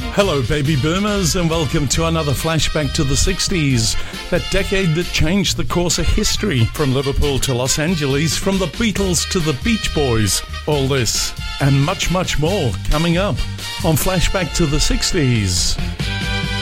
Hello, baby boomers, and welcome to another flashback to the 60s, that decade that changed the course of history, from Liverpool to Los Angeles, from the Beatles to the Beach Boys. All this and much, much more coming up on Flashback to the 60s.